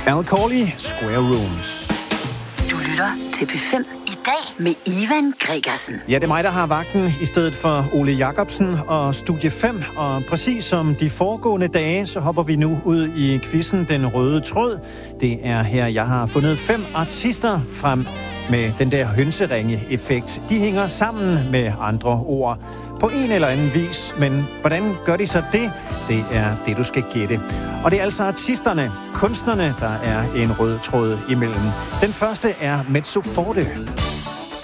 Al Corley, Square Rooms. Du lytter til P5 i dag med Ivan Gregersen. Ja, det er mig, der har vagten i stedet for Ole Jacobsen og Studie 5. Og præcis som de foregående dage, så hopper vi nu ud i quizzen Den Røde Tråd. Det er her, jeg har fundet 5 artister frem med den der hønseringe-effekt. De hænger sammen med andre ord på en eller anden vis, men hvordan gør de så det? Det er det, du skal gætte. Og det er altså artisterne, kunstnerne, der er en rød tråd imellem. Den første er Mezzo Forte.